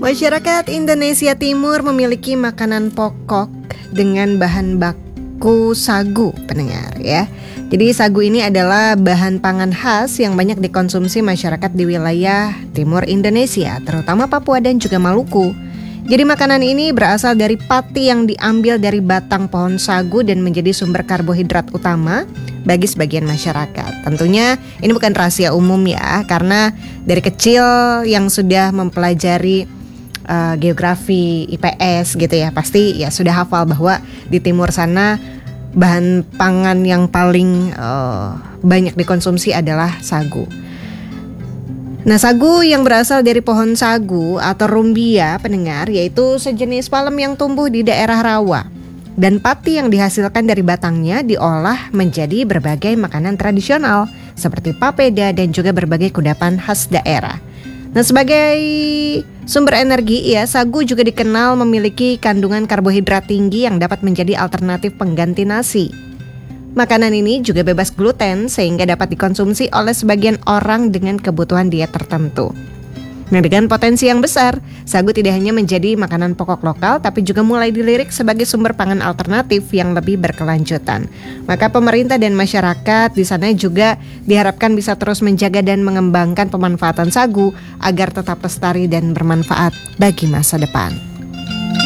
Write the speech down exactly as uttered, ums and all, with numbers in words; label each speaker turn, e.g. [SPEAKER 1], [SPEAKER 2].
[SPEAKER 1] Masyarakat Indonesia Timur memiliki makanan pokok dengan bahan baku sagu, pendengar ya. Jadi sagu ini adalah bahan pangan khas yang banyak dikonsumsi masyarakat di wilayah timur Indonesia, terutama Papua dan juga Maluku. Jadi makanan ini berasal dari pati yang diambil dari batang pohon sagu dan menjadi sumber karbohidrat utama bagi sebagian masyarakat. Tentunya ini bukan rahasia umum ya, karena dari kecil yang sudah mempelajari uh, geografi, I P S gitu ya, pasti ya sudah hafal bahwa di timur sana bahan pangan yang paling uh, banyak dikonsumsi adalah sagu. Nah, sagu yang berasal dari pohon sagu atau rumbia, pendengar, yaitu sejenis palem yang tumbuh di daerah rawa. Dan pati yang dihasilkan dari batangnya diolah menjadi berbagai makanan tradisional seperti papeda dan juga berbagai kudapan khas daerah. Nah, sebagai sumber energi, ya, sagu juga dikenal memiliki kandungan karbohidrat tinggi yang dapat menjadi alternatif pengganti nasi. Makanan ini juga bebas gluten sehingga dapat dikonsumsi oleh sebagian orang dengan kebutuhan diet tertentu. Nah, dengan potensi yang besar, sagu tidak hanya menjadi makanan pokok lokal tapi juga mulai dilirik sebagai sumber pangan alternatif yang lebih berkelanjutan. Maka pemerintah dan masyarakat di sana juga diharapkan bisa terus menjaga dan mengembangkan pemanfaatan sagu agar tetap lestari dan bermanfaat bagi masa depan.